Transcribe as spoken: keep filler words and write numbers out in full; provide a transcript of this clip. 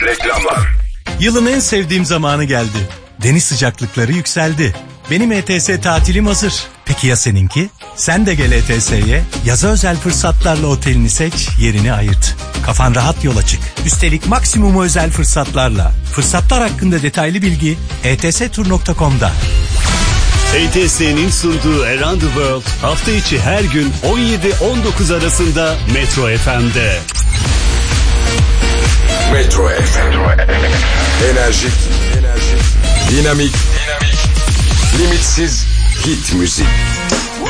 Reklamlar. Yılın en sevdiğim zamanı geldi. Deniz sıcaklıkları yükseldi. Benim E T S tatilim hazır. Peki ya seninki? Sen de gel E T S'ye. Yaza özel fırsatlarla otelini seç, yerini ayırt. Kafan rahat yola çık. Üstelik maksimum özel fırsatlarla. Fırsatlar hakkında detaylı bilgi e t s tur nokta com'da. E T S'nin sunduğu Around the World hafta içi her gün on yedi on dokuz arasında Metro F M'de. Metro F M. Enerjik, enerjik, dinamik, dinamik, limitsiz hit müzik.